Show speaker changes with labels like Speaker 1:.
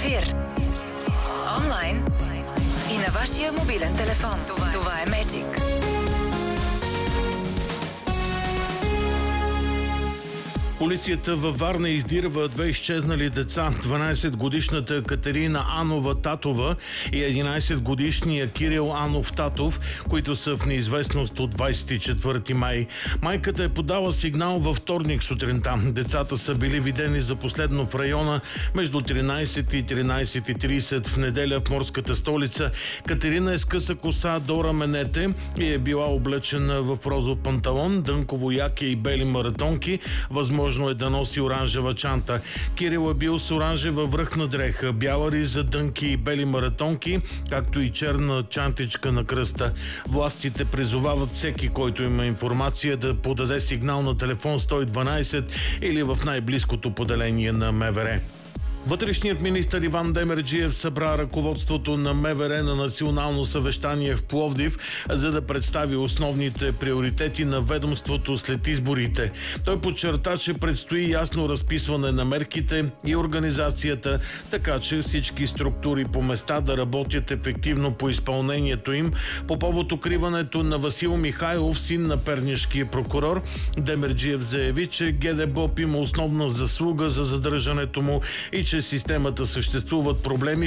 Speaker 1: ефир. Онлайн и на вашия мобилен телефон. Това е Magic.
Speaker 2: Полицията във Варна издирва две изчезнали деца. 12-годишната Катерина Анова-Татова и 11-годишния Кирил Анов-Татов, които са в неизвестност от 24 май. Майката е подала сигнал във вторник сутринта. Децата са били видени за последно в района между 13 и 13:30 в неделя в морската столица. Катерина е с къса коса до раменете и е била облечена в розов панталон, дънково яке и бели маратонки. Възможно е да носи оранжева чанта. Кирил е бил с оранжева връхна дреха, бяла риза, дънки и бели маратонки, както и черна чантичка на кръста. Властите призовават всеки, който има информация, да подаде сигнал на телефон 112 или в най-близкото поделение на МВР. Вътрешният министър Иван Демерджиев събра ръководството на МВР на национално съвещание в Пловдив, за да представи основните приоритети на ведомството след изборите. Той подчерта, че предстои ясно разписване на мерките и организацията, така че всички структури по места да работят ефективно по изпълнението им. По повод укриването на Васил Михайлов, син на пернишкия прокурор, Демерджиев заяви, че ГДБОП има основна заслуга за задържането му и че системата съществуват проблеми,